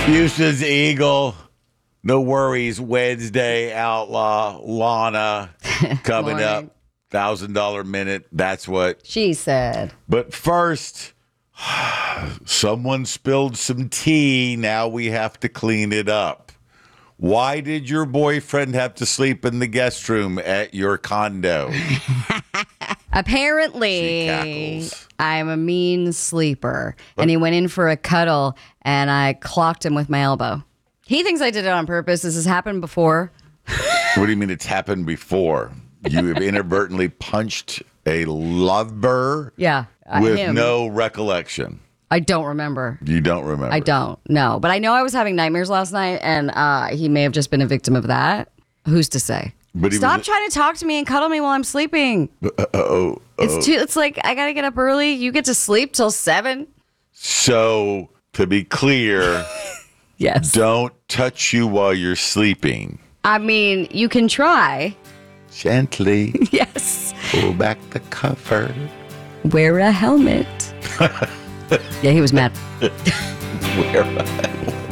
Houston's Eagle. No worries. Wednesday, Outlaw, Lana coming up. $1,000 minute. That's what she said. But first, someone spilled some tea. Now we have to clean it up. Why did your boyfriend have to sleep in the guest room at your condo? Apparently, I'm a mean sleeper. And he went in for a cuddle, and I clocked him with my elbow. He thinks I did it on purpose. This has happened before. What do you mean it's happened before? You have inadvertently punched a lover? Yeah. With him. no recollection. I don't remember. You don't remember? I don't, no. But I know I was having nightmares last night, and he may have just been a victim of that. Who's to say? But Stop trying to talk to me and cuddle me while I'm sleeping. It's like, I got to get up early. You get to sleep till 7. So, to be clear, yes. Don't touch you while you're sleeping. I mean, you can try. Gently. Yes. Pull back the cover. Wear a helmet. Yeah, he was mad. Wear a helmet.